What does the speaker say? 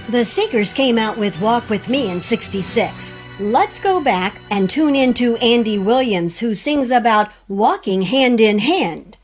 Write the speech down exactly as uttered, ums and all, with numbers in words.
The Seekers came out with Walk With Me in sixty-six. Let's go back and tune into Andy Williams, who sings about walking hand in hand.